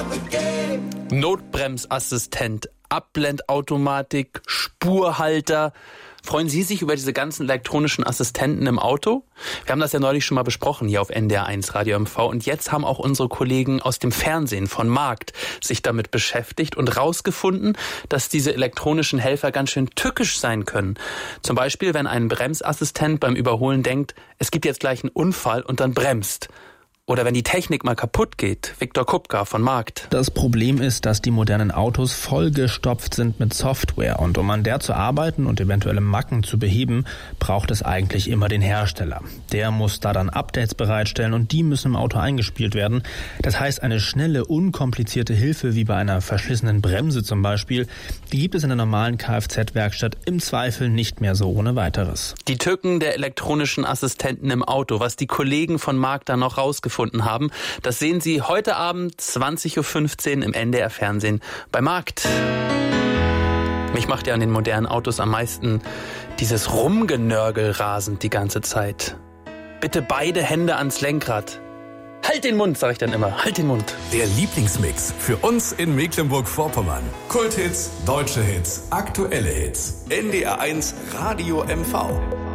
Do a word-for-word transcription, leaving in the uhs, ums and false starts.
Notbremsassistent, Abblendautomatik, Spurhalter. Freuen Sie sich über diese ganzen elektronischen Assistenten im Auto? Wir haben das ja neulich schon mal besprochen hier auf N D R eins Radio M V. Und jetzt haben auch unsere Kollegen aus dem Fernsehen von Markt sich damit beschäftigt und rausgefunden, dass diese elektronischen Helfer ganz schön tückisch sein können. Zum Beispiel, wenn ein Bremsassistent beim Überholen denkt, es gibt jetzt gleich einen Unfall und dann bremst. Oder wenn die Technik mal kaputt geht. Viktor Kupka von Markt. Das Problem ist, dass die modernen Autos vollgestopft sind mit Software. Und um an der zu arbeiten und eventuelle Macken zu beheben, braucht es eigentlich immer den Hersteller. Der muss da dann Updates bereitstellen und die müssen im Auto eingespielt werden. Das heißt, eine schnelle, unkomplizierte Hilfe wie bei einer verschlissenen Bremse zum Beispiel, die gibt es in der normalen Kfz-Werkstatt im Zweifel nicht mehr so ohne weiteres. Die Tücken der elektronischen Assistenten im Auto, was die Kollegen von Markt da noch rausgefunden haben, das sehen Sie heute Abend zwanzig Uhr fünfzehn im N D R Fernsehen bei Markt. Mich macht ja an den modernen Autos am meisten dieses Rumgenörgel rasend die ganze Zeit. Bitte beide Hände ans Lenkrad. Halt den Mund, sag ich dann immer. Halt den Mund. Der Lieblingsmix für uns in Mecklenburg-Vorpommern. Kulthits, deutsche Hits, aktuelle Hits. N D R eins Radio M V.